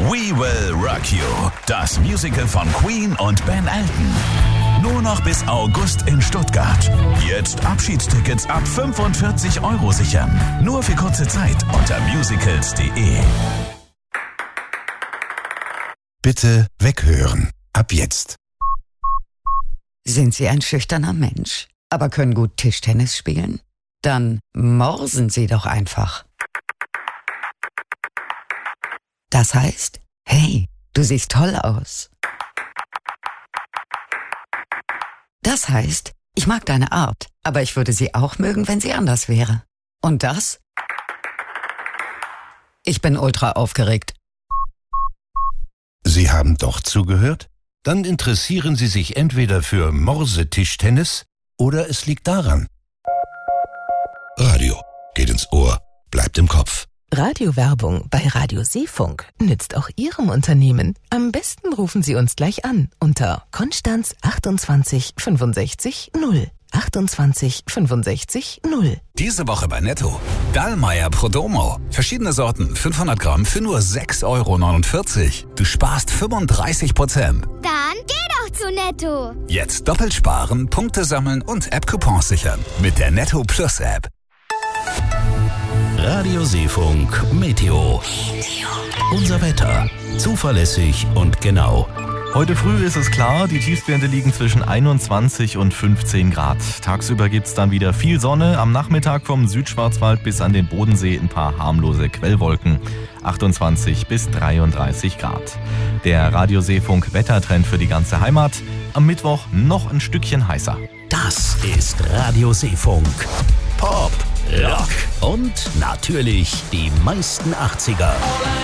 We Will Rock You, das Musical von Queen und Ben Elton. Nur noch bis August in Stuttgart. Jetzt Abschiedstickets ab 45 € sichern. Nur für kurze Zeit unter musicals.de. Bitte weghören. Ab jetzt. Sind Sie ein schüchterner Mensch, aber können gut Tischtennis spielen? Dann morsen Sie doch einfach. Das heißt, hey, du siehst toll aus. Das heißt, ich mag deine Art, aber ich würde sie auch mögen, wenn sie anders wäre. Und das? Ich bin ultra aufgeregt. Sie haben doch zugehört? Dann interessieren Sie sich entweder für Morsetischtennis oder es liegt daran. Radio geht ins Ohr, bleibt im Kopf. Radiowerbung bei Radio Seefunk nützt auch Ihrem Unternehmen. Am besten rufen Sie uns gleich an unter Konstanz 28 65 0. 28 65 0. Diese Woche bei Netto. Dallmayr Prodomo. Verschiedene Sorten, 500 Gramm für nur 6,49 €. Du sparst 35%. Dann geh doch zu Netto. Jetzt doppelt sparen, Punkte sammeln und App-Coupons sichern. Mit der Netto Plus App. Radio Seefunk Meteo. Unser Wetter. Zuverlässig und genau. Heute früh ist es klar, die Tiefstwerte liegen zwischen 21 und 15 Grad. Tagsüber gibt's dann wieder viel Sonne, am Nachmittag vom Südschwarzwald bis an den Bodensee ein paar harmlose Quellwolken. 28 bis 33 Grad. Der Radio Seefunk Wettertrend für die ganze Heimat. Am Mittwoch noch ein Stückchen heißer. Das ist Radio Seefunk. Pop, Rock und natürlich die meisten 80er.